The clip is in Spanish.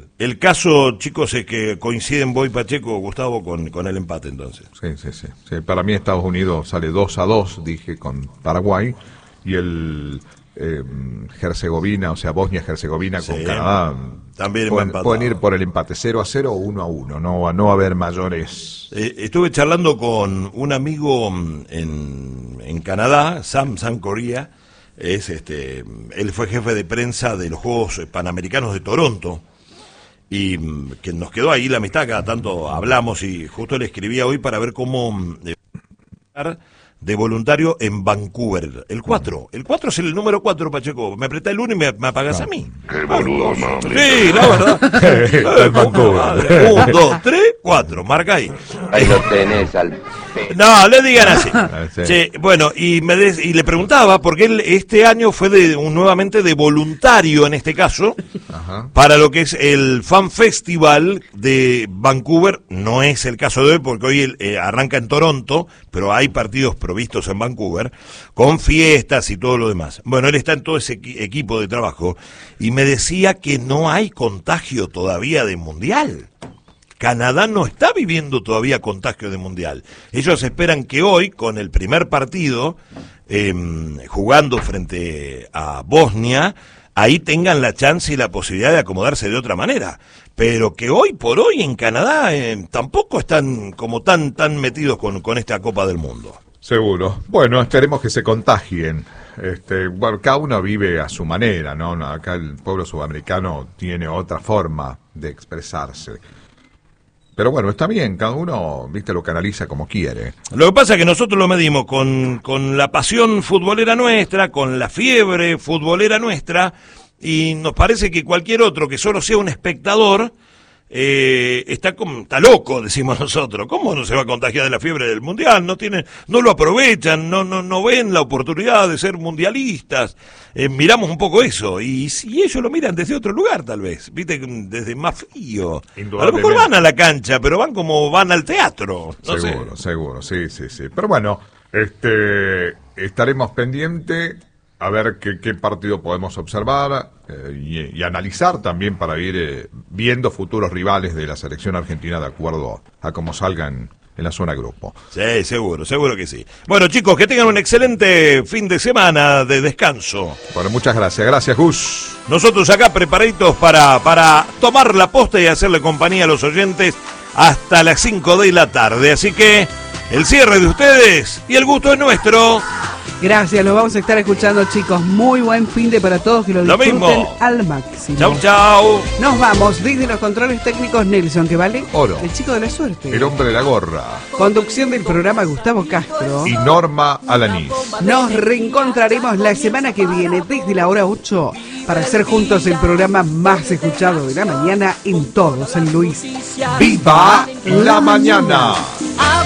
El caso, chicos, es que coinciden Boy Pacheco, Gustavo, con el empate entonces. Sí. Para mí Estados Unidos sale 2-2, dije, con Paraguay, y el Herzegovina, o sea, Bosnia-Herzegovina con Canadá, también pueden ir por el empate, 0-0 o 1-1, no va a haber mayores. Estuve charlando con un amigo en Canadá, Sam Correa, él fue jefe de prensa de los Juegos Panamericanos de Toronto, y que nos quedó ahí la amistad, cada tanto hablamos, y justo le escribía hoy para ver cómo de voluntario en Vancouver, el 4 es el número 4, Pacheco, me apretás el 1 y me apagás a mí. Qué boludo, no. Sí, la verdad. 1, 2, 3, 4, marca ahí. Ahí lo tenés al... No, le digan así. Sí. Sí, bueno, y le preguntaba, porque él este año fue nuevamente de voluntario, en este caso, Ajá. para lo que es el Fan Festival de Vancouver. No es el caso de hoy, porque hoy arranca en Toronto, pero hay partidos provistos en Vancouver, con fiestas y todo lo demás. Bueno, él está en todo ese equipo de trabajo, y me decía que no hay contagio todavía de mundial. Canadá no está viviendo todavía contagio de mundial. Ellos esperan que hoy, con el primer partido, jugando frente a Bosnia, ahí tengan la chance y la posibilidad de acomodarse de otra manera. Pero que hoy por hoy en Canadá tampoco están como tan metidos con esta Copa del Mundo. Seguro. Bueno, esperemos que se contagien. Bueno, cada uno vive a su manera, ¿no? Acá el pueblo sudamericano tiene otra forma de expresarse. Pero bueno, está bien, cada uno, viste, lo canaliza como quiere. Lo que pasa es que nosotros lo medimos con la pasión futbolera nuestra, con la fiebre futbolera nuestra, y nos parece que cualquier otro que solo sea un espectador está loco, decimos nosotros. ¿Cómo no se va a contagiar de la fiebre del mundial? No lo aprovechan, no ven la oportunidad de ser mundialistas. Miramos un poco eso, y si ellos lo miran desde otro lugar, tal vez, viste, desde más frío. A lo mejor van a la cancha, pero van como van al teatro. Seguro, sí. Pero bueno, estaremos pendientes a ver qué partido podemos observar y analizar también para ir viendo futuros rivales de la selección argentina de acuerdo a cómo salgan en la zona grupo. Sí, seguro que sí. Bueno, chicos, que tengan un excelente fin de semana de descanso. Bueno, muchas gracias. Gracias, Gus. Nosotros acá preparaditos para tomar la posta y hacerle compañía a los oyentes hasta las 5 de la tarde. Así que el cierre de ustedes y el gusto es nuestro. Gracias, los vamos a estar escuchando, chicos. Muy buen fin de para todos, que lo disfruten mismo. Al máximo. Chau. Nos vamos desde los controles técnicos, Nelson, que vale Oro. el chico de la suerte. El hombre de la gorra. Conducción del programa, Gustavo Castro. Y Norma Alanís. Nos reencontraremos la semana que viene desde la hora 8 para hacer juntos el programa más escuchado de la mañana en todo San Luis. ¡Viva la mañana!